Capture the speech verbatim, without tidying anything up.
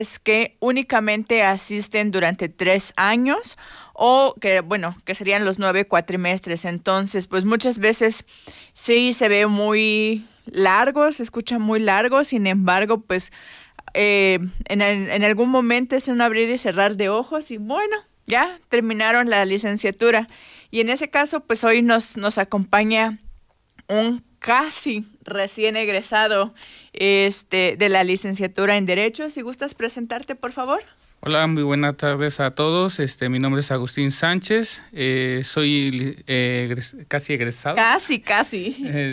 es que únicamente asisten durante tres años o que, bueno, que serían los nueve cuatrimestres. Entonces, pues muchas veces sí se ve muy largo, se escucha muy largo, sin embargo, pues eh, en, el- en algún momento es un abrir y cerrar de ojos y bueno, ya terminaron la licenciatura. Y en ese caso, pues hoy nos, nos acompaña un casi recién egresado este, de la licenciatura en Derecho. Si gustas presentarte, por favor. Hola, muy buenas tardes a todos. Este, mi nombre es Agustín Sánchez. Eh, soy li- eh, egres- casi egresado. Casi, casi. Eh,